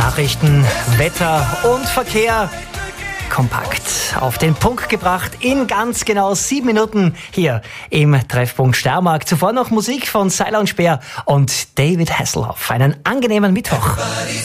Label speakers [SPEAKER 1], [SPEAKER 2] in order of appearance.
[SPEAKER 1] Nachrichten, Wetter und Verkehr kompakt auf den Punkt gebracht in ganz genau 7 Minuten hier im Treffpunkt Steiermark. Zuvor noch Musik von Seiler und Speer und David Hasselhoff. Einen angenehmen Mittwoch.